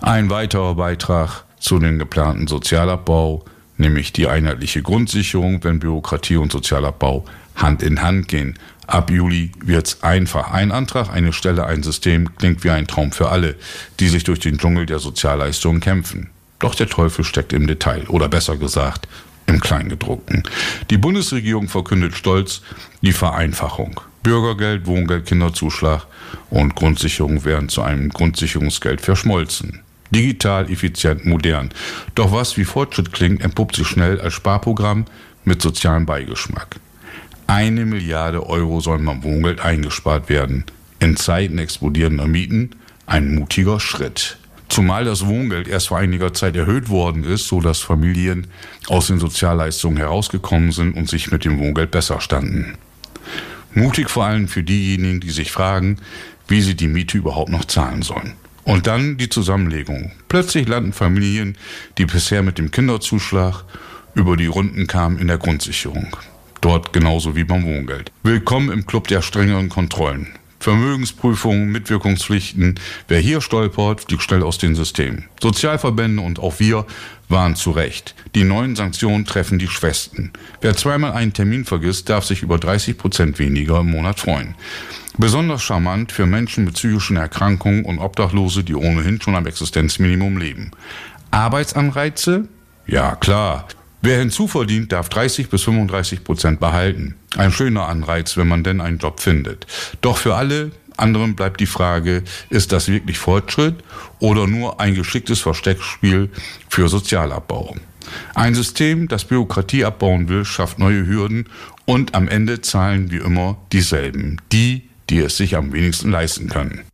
Ein weiterer Beitrag zu dem geplanten Sozialabbau, nämlich die einheitliche Grundsicherung, wenn Bürokratie und Sozialabbau Hand in Hand gehen. Ab Juli wird's einfach. Ein Antrag, eine Stelle, ein System klingt wie ein Traum für alle, die sich durch den Dschungel der Sozialleistungen kämpfen. Doch der Teufel steckt im Detail, oder besser gesagt, im Kleingedruckten. Die Bundesregierung verkündet stolz die Vereinfachung. Bürgergeld, Wohngeld, Kinderzuschlag und Grundsicherung werden zu einem Grundsicherungsgeld verschmolzen. Digital, effizient, modern. Doch was wie Fortschritt klingt, entpuppt sich schnell als Sparprogramm mit sozialem Beigeschmack. 1 Milliarde Euro sollen beim Wohngeld eingespart werden. In Zeiten explodierender Mieten ein mutiger Schritt. Zumal das Wohngeld erst vor einiger Zeit erhöht worden ist, sodass Familien aus den Sozialleistungen herausgekommen sind und sich mit dem Wohngeld besser standen. Mutig vor allem für diejenigen, die sich fragen, wie sie die Miete überhaupt noch zahlen sollen. Und dann die Zusammenlegung. Plötzlich landen Familien, die bisher mit dem Kinderzuschlag über die Runden kamen, in der Grundsicherung. Dort genauso wie beim Wohngeld. Willkommen im Club der strengeren Kontrollen. Vermögensprüfungen, Mitwirkungspflichten. Wer hier stolpert, fliegt schnell aus dem System. Sozialverbände und auch wir waren zu Recht. Die neuen Sanktionen treffen die Schwächsten. Wer zweimal einen Termin vergisst, darf sich über 30% weniger im Monat freuen. Besonders charmant für Menschen mit psychischen Erkrankungen und Obdachlose, die ohnehin schon am Existenzminimum leben. Arbeitsanreize? Ja, klar. Wer hinzuverdient, darf 30-35% behalten. Ein schöner Anreiz, wenn man denn einen Job findet. Doch für alle anderen bleibt die Frage, ist das wirklich Fortschritt oder nur ein geschicktes Versteckspiel für Sozialabbau? Ein System, das Bürokratie abbauen will, schafft neue Hürden und am Ende zahlen wie immer dieselben. Die es sich am wenigsten leisten können.